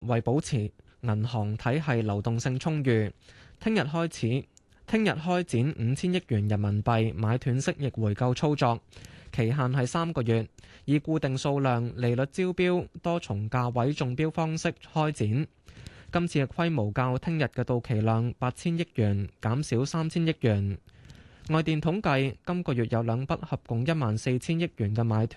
為保持銀行體系流動性充裕，聽日開展5000億元人民幣買斷息逆回購操作，期限係3個月，以固定數量、利率招標、多重價位中標方式開展。今次嘅規模較聽日嘅到期量8000億元減少3000億元。外電統計，今個月有兩筆合共14000億元嘅買斷